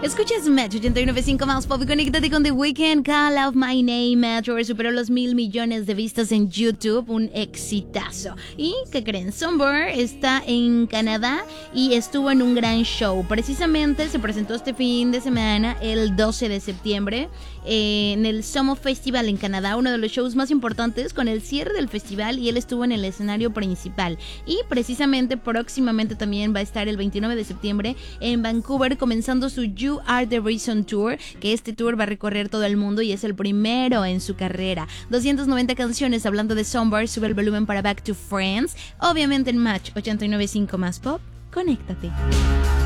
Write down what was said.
Escuchas Match 89.5 más pop y conéctate con The Weeknd. Call Out My Name. Match superó los 1,000 millones de vistas en YouTube. Un exitazo. ¿Y qué creen? Somber está en Canadá y estuvo en un gran show. Precisamente se presentó este fin de semana, el 12 de septiembre, en el Summer Festival en Canadá, uno de los shows más importantes, con el cierre del festival, y él estuvo en el escenario principal. Y precisamente próximamente también va a estar el 29 de septiembre en Vancouver, comenzando su You Are the Reason Tour, que este tour va a recorrer todo el mundo y es el primero en su carrera. 290 canciones. Hablando de Somber, sube el volumen para Back to Friends, obviamente en Match 89.5 más pop. Conéctate.